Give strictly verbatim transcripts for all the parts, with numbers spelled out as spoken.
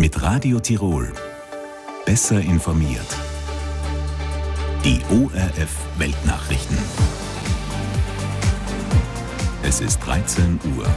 Mit Radio Tirol. Besser informiert. Die O R F Weltnachrichten. Es ist dreizehn Uhr.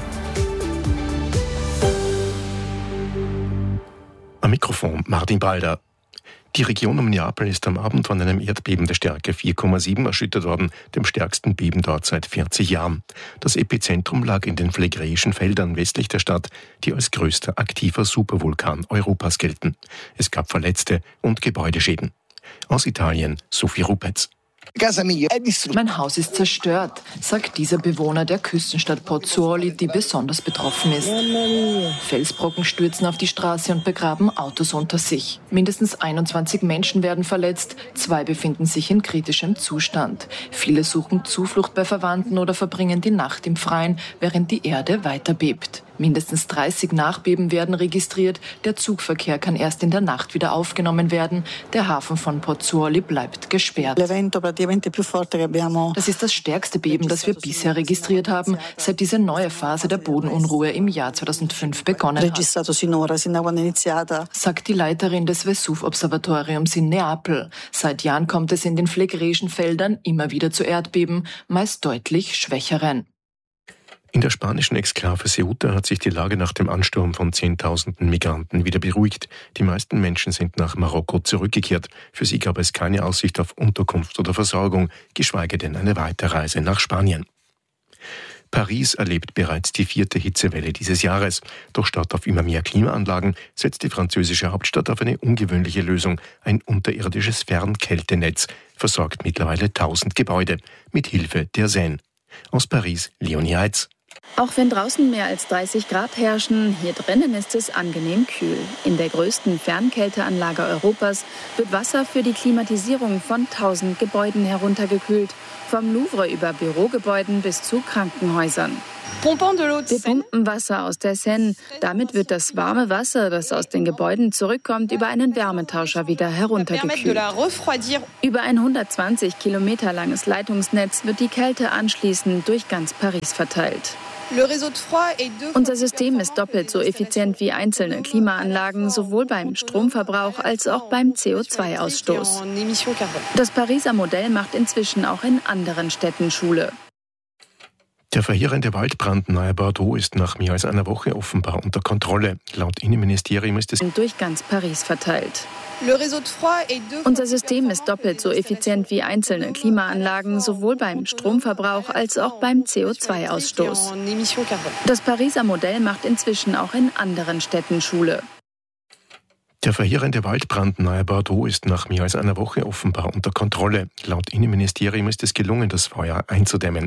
Am Mikrofon Martin Balder. Die Region um Neapel ist am Abend von einem Erdbeben der Stärke vier Komma sieben erschüttert worden, dem stärksten Beben dort seit vierzig Jahren. Das Epizentrum lag in den Phlegräischen Feldern westlich der Stadt, die als größter aktiver Supervulkan Europas gelten. Es gab Verletzte und Gebäudeschäden. Aus Italien Sophie Rupetz. Mein Haus ist zerstört, sagt dieser Bewohner der Küstenstadt Pozzuoli, die besonders betroffen ist. Felsbrocken stürzen auf die Straße und begraben Autos unter sich. Mindestens einundzwanzig Menschen werden verletzt, zwei befinden sich in kritischem Zustand. Viele suchen Zuflucht bei Verwandten oder verbringen die Nacht im Freien, während die Erde weiter bebt. Mindestens dreißig Nachbeben werden registriert. Der Zugverkehr kann erst in der Nacht wieder aufgenommen werden. Der Hafen von Pozzuoli bleibt gesperrt. Das ist das stärkste Beben, das wir bisher registriert haben, seit diese neue Phase der Bodenunruhe im Jahr zweitausendfünf begonnen hat, sagt die Leiterin des Vesuv-Observatoriums in Neapel. Seit Jahren kommt es in den Phlegräischen Feldern immer wieder zu Erdbeben, meist deutlich schwächeren. In der spanischen Exklave Ceuta hat sich die Lage nach dem Ansturm von Zehntausenden Migranten wieder beruhigt. Die meisten Menschen sind nach Marokko zurückgekehrt. Für sie gab es keine Aussicht auf Unterkunft oder Versorgung, geschweige denn eine Weiterreise nach Spanien. Paris erlebt bereits die vierte Hitzewelle dieses Jahres. Doch statt auf immer mehr Klimaanlagen setzt die französische Hauptstadt auf eine ungewöhnliche Lösung. Ein unterirdisches Fernkältenetz versorgt mittlerweile tausend Gebäude mit Hilfe der Seine. Aus Paris, Leonie Heitz. Auch wenn draußen mehr als dreißig Grad herrschen, hier drinnen ist es angenehm kühl. In der größten Fernkälteanlage Europas wird Wasser für die Klimatisierung von tausend Gebäuden heruntergekühlt. Vom Louvre über Bürogebäuden bis zu Krankenhäusern. Wir pumpen Wasser aus der Seine. Damit wird das warme Wasser, das aus den Gebäuden zurückkommt, über einen Wärmetauscher wieder heruntergekühlt. Über ein hundertzwanzig Kilometer langes Leitungsnetz wird die Kälte anschließend durch ganz Paris verteilt. Unser System ist doppelt so effizient wie einzelne Klimaanlagen, sowohl beim Stromverbrauch als auch beim C O zwei Ausstoß. Das Pariser Modell macht inzwischen auch in anderen Städten Schule. Der verheerende Waldbrand nahe Bordeaux ist nach mehr als einer Woche offenbar unter Kontrolle. Laut Innenministerium ist es durch ganz Paris verteilt. Unser System ist doppelt so effizient wie einzelne Klimaanlagen, sowohl beim Stromverbrauch als auch beim C O zwei Ausstoß. Das Pariser Modell macht inzwischen auch in anderen Städten Schule. Der verheerende Waldbrand nahe Bordeaux ist nach mehr als einer Woche offenbar unter Kontrolle. Laut Innenministerium ist es gelungen, das Feuer einzudämmen.